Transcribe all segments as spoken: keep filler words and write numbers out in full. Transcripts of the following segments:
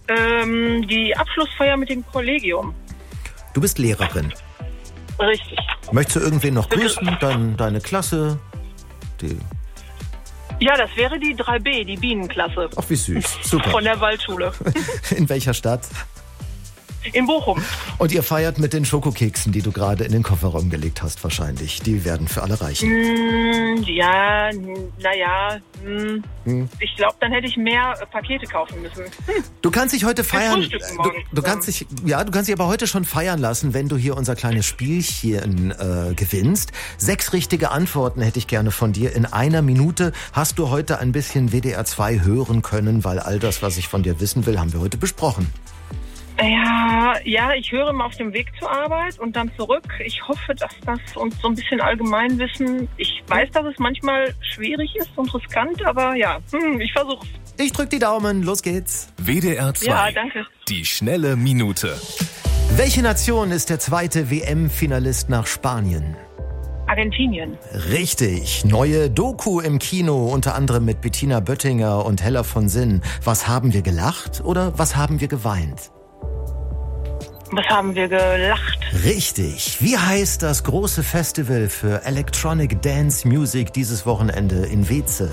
Ähm, die Abschlussfeier mit dem Kollegium. Du bist Lehrerin. Richtig. Möchtest du irgendwen noch grüßen? Dein, deine Klasse? Die Ja, das wäre die drei B, die Bienenklasse. Ach, wie süß. Super. Von der Waldschule. In welcher Stadt? In Bochum. Und ihr feiert mit den Schokokeksen, die du gerade in den Kofferraum gelegt hast, wahrscheinlich. Die werden für alle reichen. Mm, ja, naja. Mm, hm. Ich glaube, dann hätte ich mehr äh, Pakete kaufen müssen. Hm. Du kannst dich heute feiern. Du, du ja. kannst dich, ja, du kannst dich aber heute schon feiern lassen, wenn du hier unser kleines Spielchen äh, gewinnst. Sechs richtige Antworten hätte ich gerne von dir. In einer Minute hast du heute ein bisschen W D R zwei hören können, weil all das, was ich von dir wissen will, haben wir heute besprochen. Ja, ja, ich höre mal auf dem Weg zur Arbeit und dann zurück. Ich hoffe, dass das uns so ein bisschen Allgemeinwissen. Ich weiß, dass es manchmal schwierig ist und riskant, aber ja, hm, ich versuch's. Ich drück die Daumen, los geht's. W D R zwei. Ja, danke. Die schnelle Minute. Welche Nation ist der zweite W M-Finalist nach Spanien? Argentinien. Richtig. Neue Doku im Kino, unter anderem mit Bettina Böttinger und Hella von Sinn. Was haben wir gelacht oder was haben wir geweint? Was haben wir gelacht? Richtig. Wie heißt das große Festival für Electronic Dance Music dieses Wochenende in Weze?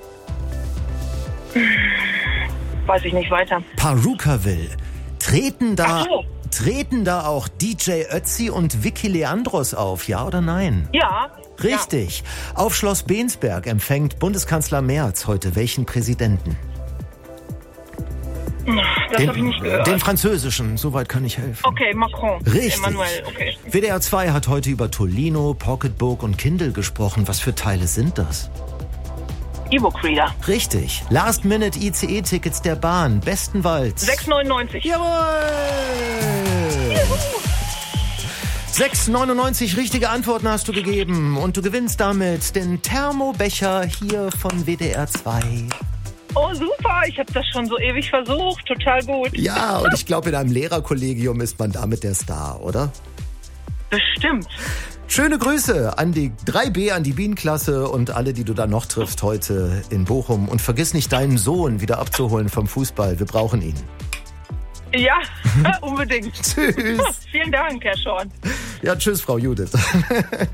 Weiß ich nicht weiter. Perukaville. Treten da, Ach so. treten da auch D J Ötzi und Vicky Leandros auf, ja oder nein? Ja. Richtig. Ja. Auf Schloss Bensberg empfängt Bundeskanzler Merz heute welchen Präsidenten? Das habe ich nicht gehört. Den französischen, soweit kann ich helfen. Okay, Macron. Richtig. Emmanuel, okay. W D R zwei hat heute über Tolino, Pocketbook und Kindle gesprochen. Was für Teile sind das? E-Book-Reader. Richtig. Last-Minute-I C E-Tickets der Bahn. Bestenwalds. sechs neunundneunzig. Jawohl! sechs neunundneunzig richtige Antworten hast du gegeben. Und du gewinnst damit den Thermobecher hier von W D R zwei. Oh, super. Ich habe das schon so ewig versucht. Total gut. Ja, und ich glaube, in einem Lehrerkollegium ist man damit der Star, oder? Bestimmt. Schöne Grüße an die drei B, an die Bienenklasse und alle, die du da noch triffst heute in Bochum. Und vergiss nicht, deinen Sohn wieder abzuholen vom Fußball. Wir brauchen ihn. Ja, unbedingt. Tschüss. Vielen Dank, Herr Schorn. Ja, tschüss, Frau Judith.